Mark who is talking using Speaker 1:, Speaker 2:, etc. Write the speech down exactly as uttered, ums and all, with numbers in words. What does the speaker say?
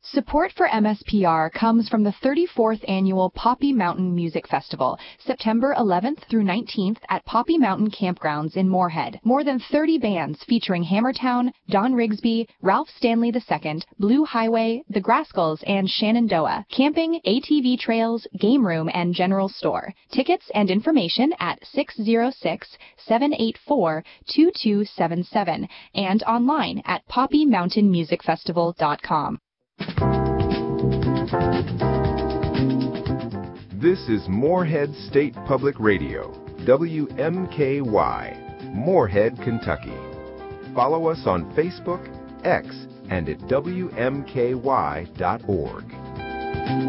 Speaker 1: Support for M S P R comes from the thirty-fourth Annual Poppy Mountain Music Festival, September eleventh through nineteenth at Poppy Mountain Campgrounds in Moorhead. More than thirty bands featuring Hammertown, Don Rigsby, Ralph Stanley the Second, Blue Highway, The Grascals, and Shenandoah. Camping, A T V trails, game room, and general store. Tickets and information at six zero six, seven eight four, two two seven seven and online at poppy mountain music festival dot com.
Speaker 2: This is Moorhead State Public Radio, W M K Y, Moorhead, Kentucky. Follow us on Facebook, X, and at W M K Y dot org.